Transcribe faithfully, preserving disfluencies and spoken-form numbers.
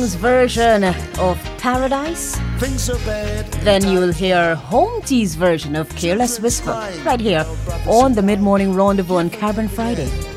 version of Paradise, Things are bad. then you'll hear Home Tea's version of Careless Whisper right here on the Mid-Morning Rendezvous on Carbon Friday.